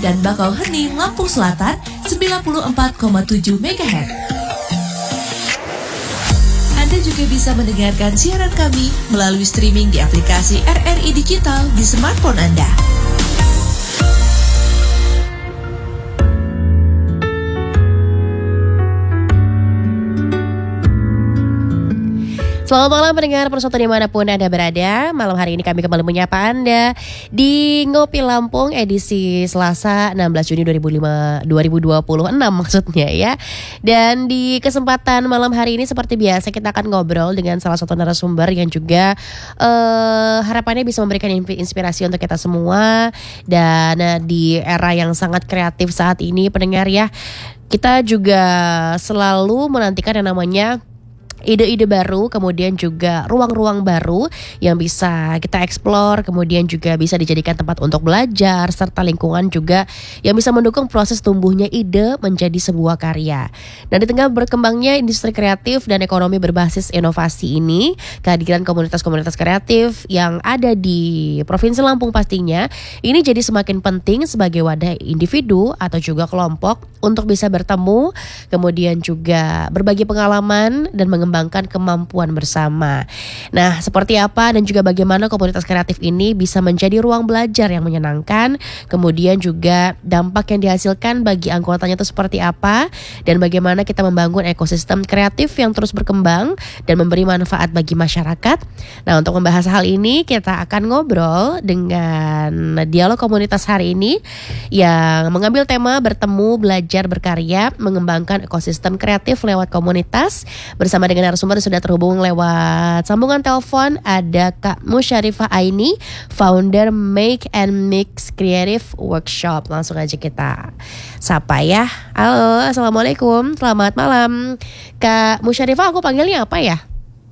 dan Bakauheni, Lampung Selatan 94,7 MHz. Anda juga bisa mendengarkan siaran kami melalui streaming di aplikasi RRI Digital di smartphone Anda. Selamat malam pendengar Persatu dimanapun Anda berada. Malam hari ini kami kembali menyapa Anda di Ngopi Lampung edisi Selasa 16 Juni 2026 maksudnya ya. Dan di kesempatan malam hari ini seperti biasa kita akan ngobrol dengan salah satu narasumber yang juga harapannya bisa memberikan inspirasi untuk kita semua. Dan di era yang sangat kreatif saat ini pendengar ya, kita juga selalu menantikan yang namanya ide-ide baru, kemudian juga ruang-ruang baru yang bisa kita eksplor, kemudian juga bisa dijadikan tempat untuk belajar, serta lingkungan juga yang bisa mendukung proses tumbuhnya ide menjadi sebuah karya. Nah, di tengah berkembangnya industri kreatif dan ekonomi berbasis inovasi ini, kehadiran komunitas-komunitas kreatif yang ada di Provinsi Lampung pastinya ini jadi semakin penting sebagai wadah individu atau juga kelompok untuk bisa bertemu, kemudian juga berbagi pengalaman dan mengembangkan kemampuan bersama. Nah, seperti apa dan juga bagaimana komunitas kreatif ini bisa menjadi ruang belajar yang menyenangkan, kemudian juga dampak yang dihasilkan bagi anggotanya itu seperti apa, dan bagaimana kita membangun ekosistem kreatif yang terus berkembang dan memberi manfaat bagi masyarakat. Nah, untuk membahas hal ini kita akan ngobrol dengan dialog komunitas hari ini yang mengambil tema bertemu, belajar, berkarya, mengembangkan ekosistem kreatif lewat komunitas. Bersama dengan narasumber sudah terhubung lewat sambungan telepon ada Kak Musyarifah Aini, founder Make and Mix Creative Workshop. Langsung aja kita sapa ya. Halo, assalamualaikum, selamat malam Kak Musyarifah. Aku panggilnya apa ya?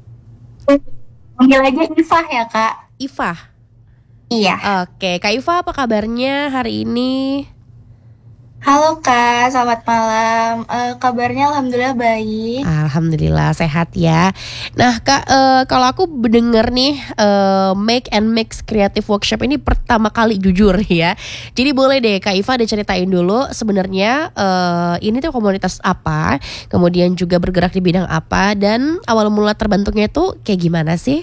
Panggil aja Ifah ya Kak. Ifah? Iya. Oke, Kak Ifah apa kabarnya hari ini? Halo Kak, selamat malam. Kabarnya alhamdulillah baik. Alhamdulillah sehat ya. Nah Kak, kalau aku mendengar nih Make and Mix Creative Workshop ini pertama kali jujur ya. Jadi boleh deh Kak Iva diceritain dulu sebenarnya ini tuh komunitas apa, kemudian juga bergerak di bidang apa, dan awal mula terbentuknya itu kayak gimana sih?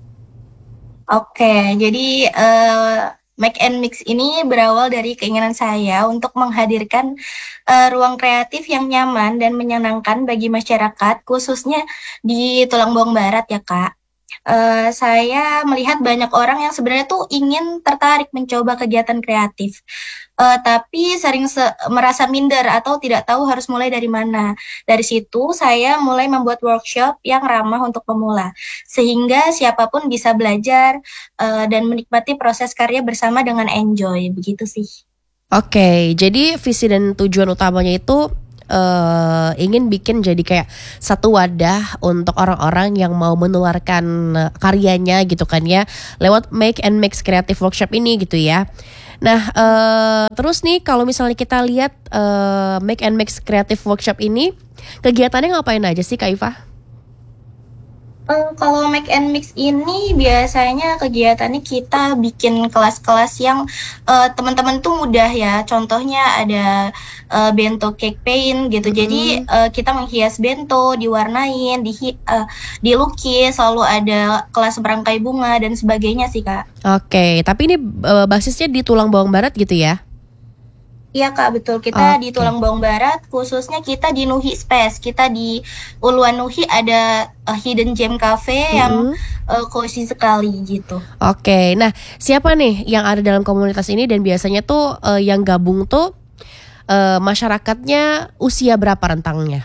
Oke, jadi Make and Mix ini berawal dari keinginan saya untuk menghadirkan ruang kreatif yang nyaman dan menyenangkan bagi masyarakat, khususnya di Tulang Bawang Barat ya Kak. Saya melihat banyak orang yang sebenarnya tuh ingin tertarik mencoba kegiatan kreatif, tapi sering merasa minder atau tidak tahu harus mulai dari mana. Dari situ saya mulai membuat workshop yang ramah untuk pemula, sehingga siapapun bisa belajar dan menikmati proses karya bersama dengan enjoy, begitu sih. Oke, jadi visi dan tujuan utamanya itu ingin bikin jadi kayak satu wadah untuk orang-orang yang mau menularkan karyanya gitu kan ya, lewat Make and Mix Creative Workshop ini gitu ya. Nah, terus nih kalau misalnya kita lihat Make and Mix Creative Workshop ini, kegiatannya ngapain aja sih Kak Iva? Kalau Make and Mix ini biasanya kegiatannya kita bikin kelas-kelas yang teman-teman tuh mudah ya. Contohnya ada bento cake paint gitu. Jadi kita menghias bento, diwarnain, dilukis, selalu ada kelas berangkai bunga dan sebagainya sih Kak. Oke, tapi ini basisnya di Tulang Bawang Barat gitu ya? Iya Kak, betul. Kita di Tulang Bawang Barat, khususnya kita di Nuhi Space. Kita di Uluan Nuhi ada Hidden Gem Cafe yang cozy sekali gitu. Oke, nah siapa nih yang ada dalam komunitas ini, dan biasanya tuh yang gabung tuh masyarakatnya usia berapa rentangnya?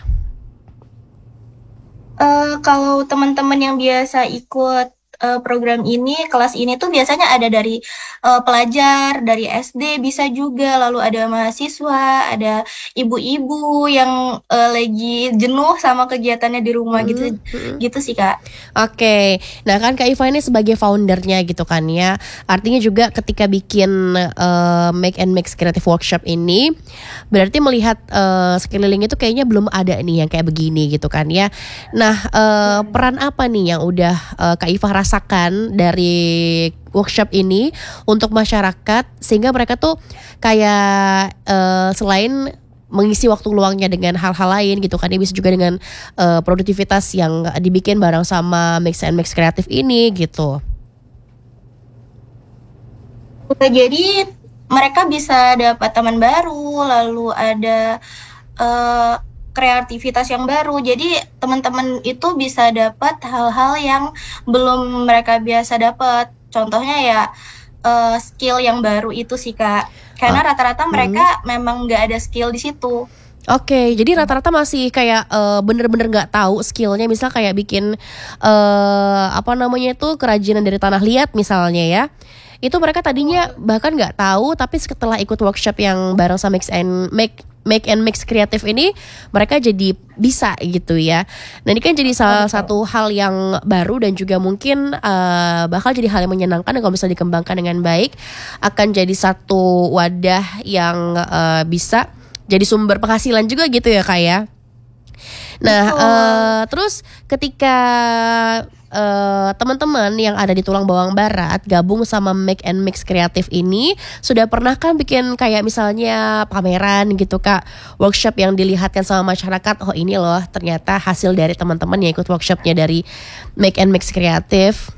Kalau teman-teman yang biasa ikut program ini, kelas ini tuh biasanya ada dari pelajar, dari SD bisa juga, lalu ada mahasiswa, ada ibu-ibu yang lagi jenuh sama kegiatannya di rumah gitu sih Kak. Oke, nah kan Kak Iva ini sebagai foundernya gitu kan ya, artinya juga ketika bikin Make and Mix Creative Workshop ini, berarti melihat sekeliling itu kayaknya belum ada nih yang kayak begini gitu kan ya. Nah, peran apa nih yang udah Kak Iva rasakan rasakan dari workshop ini untuk masyarakat sehingga mereka tuh kayak selain mengisi waktu luangnya dengan hal-hal lain gitu kan, dia bisa juga dengan produktivitas yang dibikin bareng sama Mix and Mix Kreatif ini gitu. Jadi mereka bisa dapat teman baru, lalu ada kreativitas yang baru. Jadi teman-teman itu bisa dapat hal-hal yang belum mereka biasa dapat. Contohnya ya skill yang baru itu sih Kak. Karena rata-rata mereka memang nggak ada skill di situ. Oke, jadi rata-rata masih kayak bener-bener nggak tahu skillnya, misal kayak bikin apa namanya itu kerajinan dari tanah liat misalnya ya. Itu mereka tadinya bahkan nggak tahu, tapi setelah ikut workshop yang bareng sama Make and Mix Kreatif ini, mereka jadi bisa gitu ya. Nah ini kan jadi salah satu hal yang baru dan juga mungkin bakal jadi hal yang menyenangkan, dan kalau bisa dikembangkan dengan baik akan jadi satu wadah yang bisa jadi sumber penghasilan juga gitu ya Kak ya. Nah terus ketika teman-teman yang ada di Tulang Bawang Barat gabung sama Make and Mix Kreatif ini, sudah pernah kan bikin kayak misalnya pameran gitu Kak, workshop yang dilihatkan sama masyarakat, oh ini loh ternyata hasil dari teman-teman yang ikut workshopnya dari Make and Mix Kreatif.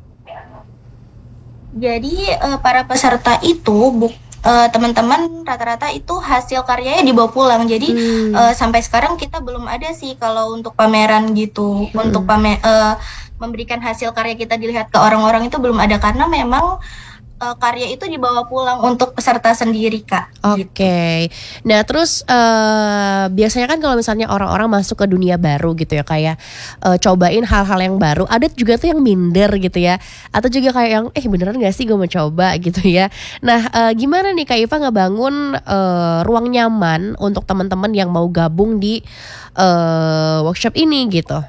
Jadi para peserta itu teman-teman rata-rata itu hasil karyanya dibawa pulang. Jadi sampai sekarang kita belum ada sih kalau untuk pameran gitu. Untuk memberikan hasil karya kita dilihat ke orang-orang itu belum ada, karena memang karya itu dibawa pulang untuk peserta sendiri Kak. Oke. Nah terus biasanya kan kalau misalnya orang-orang masuk ke dunia baru gitu ya kayak cobain hal-hal yang baru, ada juga tuh yang minder gitu ya, atau juga kayak yang beneran gak sih gue mau coba gitu ya. Nah gimana nih Kak Iva ngebangun ruang nyaman untuk teman-teman yang mau gabung di workshop ini gitu?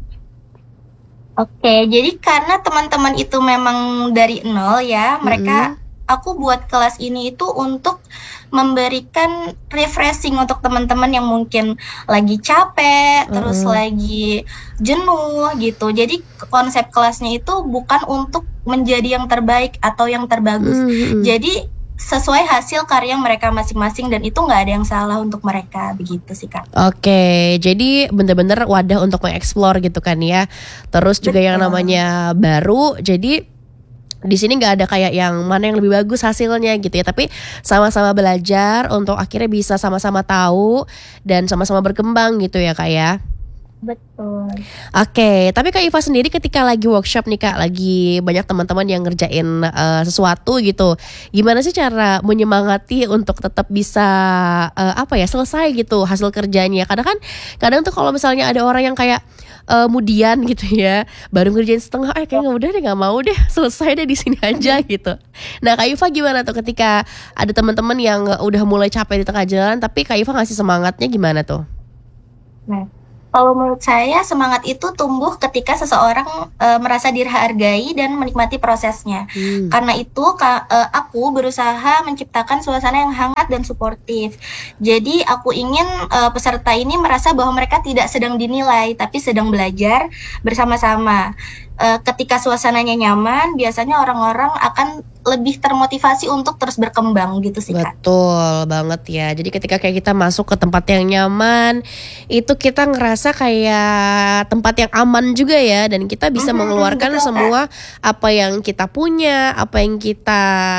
Oke, jadi karena teman-teman itu memang dari nol ya, aku buat kelas ini itu untuk memberikan refreshing untuk teman-teman yang mungkin lagi capek, terus lagi jenuh gitu. Jadi konsep kelasnya itu bukan untuk menjadi yang terbaik atau yang terbagus. Jadi sesuai hasil karya mereka masing-masing, dan itu nggak ada yang salah untuk mereka, begitu sih Kak. Oke, jadi bener-bener wadah untuk mengeksplor gitu kan ya. Terus juga yang namanya baru, jadi di sini nggak ada kayak yang mana yang lebih bagus hasilnya gitu ya, tapi sama-sama belajar untuk akhirnya bisa sama-sama tahu dan sama-sama berkembang gitu ya Kak ya. Betul. Oke, tapi Kak Iva sendiri ketika lagi workshop nih Kak, lagi banyak teman-teman yang ngerjain sesuatu gitu, gimana sih cara menyemangati untuk tetap bisa selesai gitu hasil kerjanya? Kadang tuh kalau misalnya ada orang yang kayak kemudian gitu ya, baru ngerjain setengah, kayaknya udah deh nggak mau deh, selesai deh di sini aja gitu. Nah Kak Iva gimana tuh ketika ada teman-teman yang udah mulai capek di tengah jalan, tapi Kak Iva ngasih semangatnya gimana tuh? Nah, kalau menurut saya semangat itu tumbuh ketika seseorang merasa dihargai dan menikmati prosesnya. Karena itu aku berusaha menciptakan suasana yang hangat dan suportif. Jadi aku ingin peserta ini merasa bahwa mereka tidak sedang dinilai, tapi sedang belajar bersama-sama. Ketika suasananya nyaman, biasanya orang-orang akan lebih termotivasi untuk terus berkembang gitu sih Kak. Betul banget ya. Jadi ketika kayak kita masuk ke tempat yang nyaman, itu kita ngerasa kayak tempat yang aman juga ya, dan kita bisa mengeluarkan semua apa yang kita punya, apa yang kita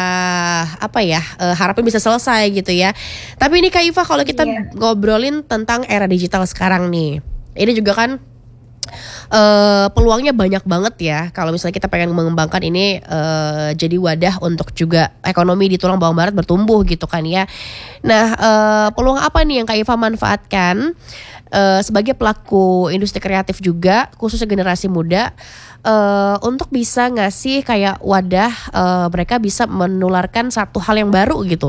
harapin bisa selesai gitu ya. Tapi ini Kak Iva, kalau kita ngobrolin tentang era digital sekarang nih, ini juga kan peluangnya banyak banget ya kalau misalnya kita pengen mengembangkan ini jadi wadah untuk juga ekonomi di Tulang Bawang Barat bertumbuh gitu kan ya. Nah peluang apa nih yang Kak Iva manfaatkan sebagai pelaku industri kreatif juga, khususnya generasi muda, untuk bisa ngasih kayak wadah mereka bisa menularkan satu hal yang baru gitu?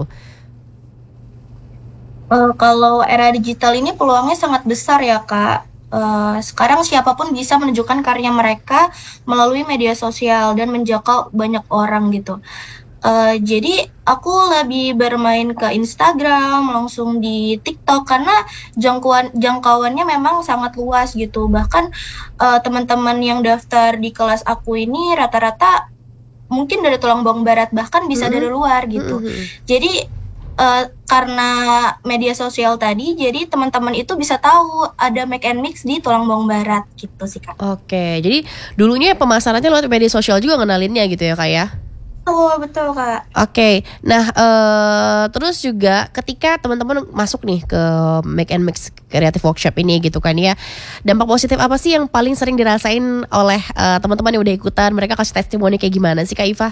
Kalau era digital ini peluangnya sangat besar ya Kak. Sekarang siapapun bisa menunjukkan karya mereka melalui media sosial dan menjangkau banyak orang gitu. Jadi aku lebih bermain ke Instagram, langsung di TikTok karena jangkauannya memang sangat luas gitu. Bahkan teman-teman yang daftar di kelas aku ini rata-rata mungkin dari Tulang Bawang Barat, bahkan bisa dari luar gitu. Jadi karena media sosial tadi, jadi teman-teman itu bisa tahu ada Make and Mix di Tulang Bawang Barat gitu sih Kak. Oke, jadi dulunya pemasarannya lewat media sosial juga ngenalinnya gitu ya Kak ya? Oh betul Kak. Oke, nah terus juga ketika teman-teman masuk nih ke Make and Mix Creative Workshop ini gitu kan ya, dampak positif apa sih yang paling sering dirasain oleh teman-teman yang udah ikutan? Mereka kasih testimoni kayak gimana sih Kak Iva?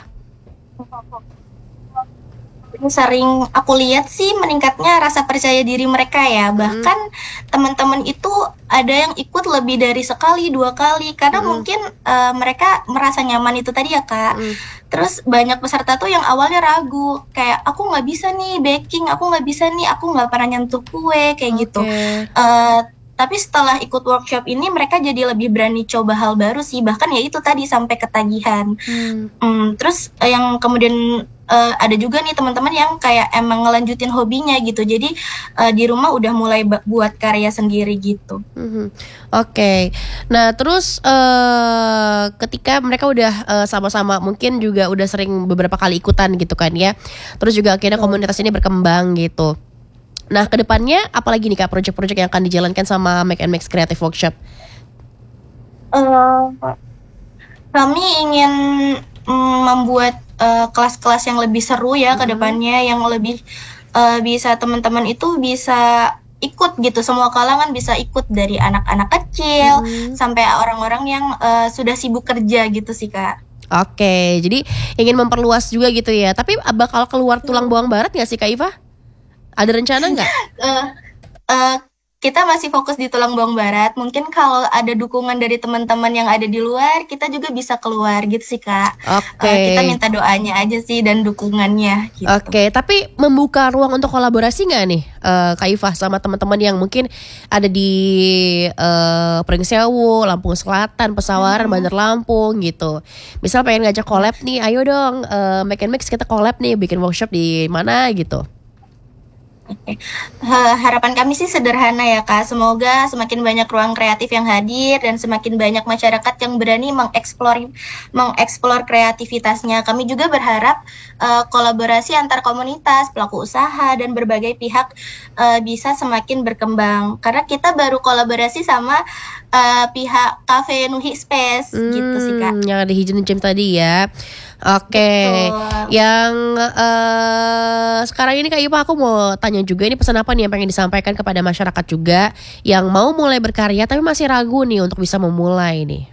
Sering aku lihat sih meningkatnya rasa percaya diri mereka ya. Bahkan teman-teman itu ada yang ikut lebih dari sekali, 2 kali karena mungkin mereka merasa nyaman itu tadi ya Kak. Terus banyak peserta tuh yang awalnya ragu, kayak aku nggak bisa nih baking, aku nggak bisa nih, aku nggak pernah nyentuh kue kayak gitu. Tapi setelah ikut workshop ini mereka jadi lebih berani coba hal baru sih, bahkan ya itu tadi sampai ketagihan. Terus yang kemudian ada juga nih teman-teman yang kayak emang ngelanjutin hobinya gitu, jadi di rumah udah mulai buat karya sendiri gitu. Oke. Nah terus ketika mereka udah sama-sama mungkin juga udah sering beberapa kali ikutan gitu kan ya, terus juga akhirnya komunitas ini berkembang gitu. Nah kedepannya apalagi nih Kak proyek-proyek yang akan dijalankan sama Make and Mix Creative Workshop? Kami ingin membuat kelas-kelas yang lebih seru ya ke depannya, yang lebih bisa teman-teman itu bisa ikut gitu, semua kalangan bisa ikut dari anak-anak kecil sampai orang-orang yang sudah sibuk kerja gitu sih Kak. Oke, jadi ingin memperluas juga gitu ya. Tapi bakal keluar Tulang Bawang Barat nggak sih Kak Iva? Ada rencana nggak? Kita masih fokus di Tulang Bawang Barat. Mungkin kalau ada dukungan dari teman-teman yang ada di luar, kita juga bisa keluar gitu sih Kak. Kita minta doanya aja sih dan dukungannya gitu. Oke, tapi membuka ruang untuk kolaborasi nggak nih Kak Iva sama teman-teman yang mungkin ada di Pringsewu, Lampung Selatan, Pesawaran, Bandar Lampung gitu. Misal pengen ngajak collab nih, ayo dong Make and Mix kita collab nih, bikin workshop di mana gitu. Harapan kami sih sederhana ya Kak, semoga semakin banyak ruang kreatif yang hadir dan semakin banyak masyarakat yang berani mengeksplor kreativitasnya. Kami juga berharap kolaborasi antar komunitas, pelaku usaha dan berbagai pihak bisa semakin berkembang, karena kita baru kolaborasi sama pihak Cafe Nuhi Space gitu sih Kak. Yang ada Hijau Gem tadi ya. Oke. Yang sekarang ini Kak Iva aku mau tanya juga, ini pesan apa nih yang pengen disampaikan kepada masyarakat juga yang mau mulai berkarya tapi masih ragu nih untuk bisa memulai nih?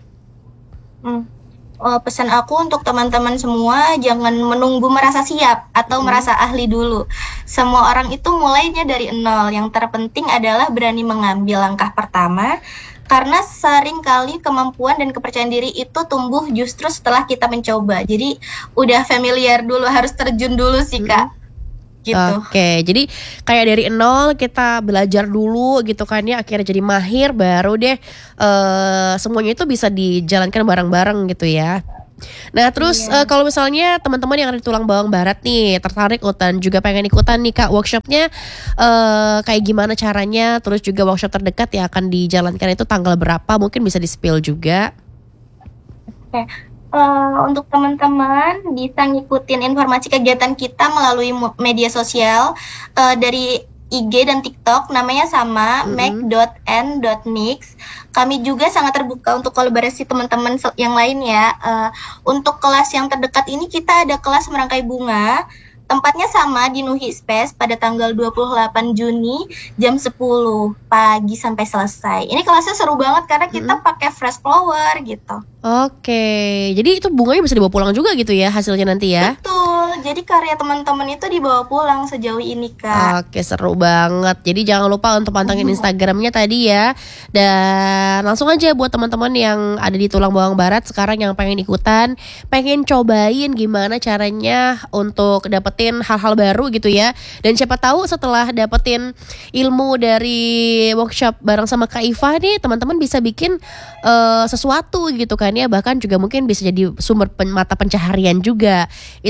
Pesan aku untuk teman-teman semua, jangan menunggu merasa siap atau merasa ahli dulu. Semua orang itu mulainya dari nol. Yang terpenting adalah berani mengambil langkah pertama, karena seringkali kemampuan dan kepercayaan diri itu tumbuh justru setelah kita mencoba. Jadi udah familiar dulu, harus terjun dulu sih Kak. Gitu. Oke, jadi kayak dari nol kita belajar dulu gitu kan ya, akhirnya jadi mahir, baru deh semuanya itu bisa dijalankan bareng-bareng gitu ya. Nah terus kalau misalnya teman-teman yang ada di Tulang Bawang Barat nih tertarik dan juga pengen ikutan nih Kak workshopnya, kayak gimana caranya, terus juga workshop terdekat yang akan dijalankan itu tanggal berapa, mungkin bisa di-spill juga. Oke. Untuk teman-teman bisa ngikutin informasi kegiatan kita melalui media sosial dari IG dan TikTok, namanya sama make.n.mix. Kami juga sangat terbuka untuk kolaborasi teman-teman yang lain ya. Untuk kelas yang terdekat ini kita ada kelas merangkai bunga. Tempatnya sama di Nuhi Space pada tanggal 28 Juni jam 10 pagi sampai selesai. Ini kelasnya seru banget karena kita pakai fresh flower gitu. Oke, jadi itu bunganya bisa dibawa pulang juga gitu ya hasilnya nanti ya? Betul, jadi karya teman-teman itu dibawa pulang sejauh ini Kak. Oke, seru banget. Jadi jangan lupa untuk pantengin Instagramnya tadi ya. Dan langsung aja buat teman-teman yang ada di Tulang Bawang Barat sekarang yang pengen ikutan, pengen cobain gimana caranya untuk dapetin hal-hal baru gitu ya. Dan siapa tahu setelah dapetin ilmu dari workshop bareng sama Kak Iva nih, teman-teman bisa bikin sesuatu gitu kan ya, bahkan juga mungkin bisa jadi sumber mata pencaharian juga. Itu sih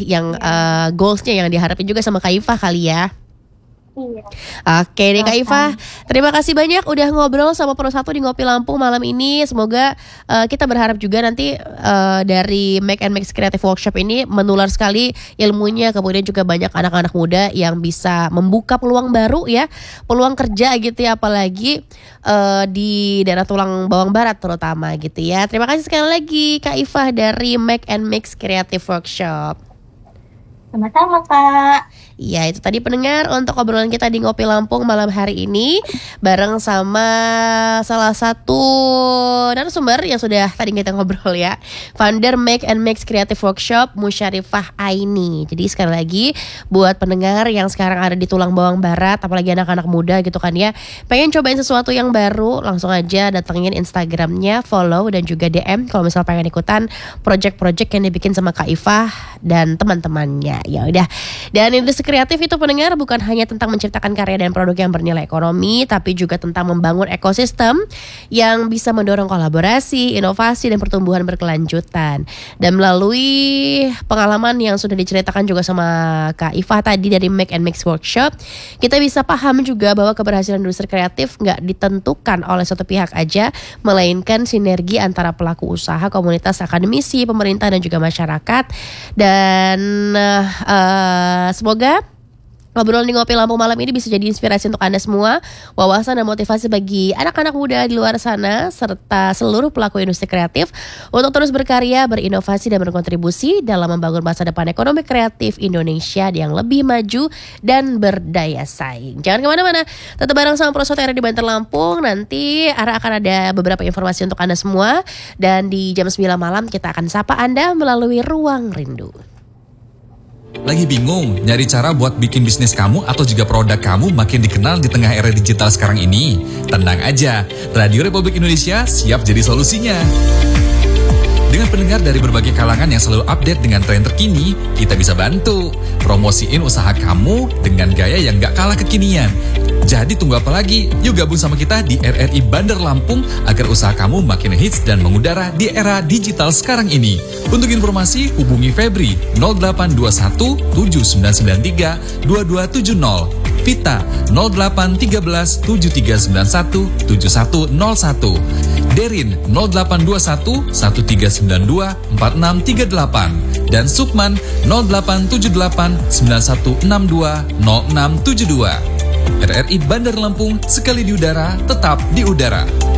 yang goalsnya yang diharapin juga sama Kak Ifah kali ya. Iya. Oke deh Kak Ifah, terima kasih banyak udah ngobrol sama Pro 1 di Ngopi Lampung malam ini. Semoga kita berharap juga nanti dari Make and Mix Creative Workshop ini menular sekali ilmunya, kemudian juga banyak anak-anak muda yang bisa membuka peluang baru ya, peluang kerja gitu ya, apalagi di daerah tulang bawang barat terutama gitu ya. Terima kasih sekali lagi Kak Ifah dari Make and Mix Creative Workshop. Sama-sama Kak. Ya itu tadi pendengar untuk obrolan kita di Ngopi Lampung malam hari ini bareng sama salah satu narasumber yang sudah tadi kita ngobrol ya, founder Make and Mix Creative Workshop Musyarifah Aini. Jadi sekali lagi buat pendengar yang sekarang ada di tulang bawang barat, apalagi anak-anak muda gitu kan ya, pengen cobain sesuatu yang baru, langsung aja datengin Instagramnya, follow dan juga DM kalau misal pengen ikutan project-project yang dibikin sama Kak Ifah dan teman-temannya. Ya udah. Dan industri kreatif itu pendengar bukan hanya tentang menciptakan karya dan produk yang bernilai ekonomi, tapi juga tentang membangun ekosistem yang bisa mendorong kolaborasi, inovasi dan pertumbuhan berkelanjutan. Dan melalui pengalaman yang sudah diceritakan juga sama Kak Ifah tadi dari Make and Mix Workshop, kita bisa paham juga bahwa keberhasilan industri kreatif nggak ditentukan oleh satu pihak aja, melainkan sinergi antara pelaku usaha, komunitas, akademisi, pemerintah dan juga masyarakat. Dan semoga ngobrol di Ngopi Lampung malam ini bisa jadi inspirasi untuk Anda semua, wawasan dan motivasi bagi anak-anak muda di luar sana serta seluruh pelaku industri kreatif untuk terus berkarya, berinovasi dan berkontribusi dalam membangun masa depan ekonomi kreatif Indonesia yang lebih maju dan berdaya saing. Jangan kemana-mana, tetap bareng sama Pro 1 di Banter Lampung. Nanti akan ada beberapa informasi untuk Anda semua, dan di jam 9 malam kita akan sapa Anda melalui Ruang Rindu. Lagi bingung nyari cara buat bikin bisnis kamu atau juga produk kamu makin dikenal di tengah era digital sekarang ini? Tenang aja, Radio Republik Indonesia siap jadi solusinya. Dengan pendengar dari berbagai kalangan yang selalu update dengan tren terkini, kita bisa bantu promosiin usaha kamu dengan gaya yang gak kalah kekinian. Jadi tunggu apa lagi? Yuk gabung sama kita di RRI Bandar Lampung agar usaha kamu makin hits dan mengudara di era digital sekarang ini. Untuk informasi, hubungi Febri 0821 7993 2270, Vita 0813 7391 7101, Derin 0821 1392 4638, dan Sukman 0878 9162 0672. RRI Bandar Lampung, sekali di udara, tetap di udara.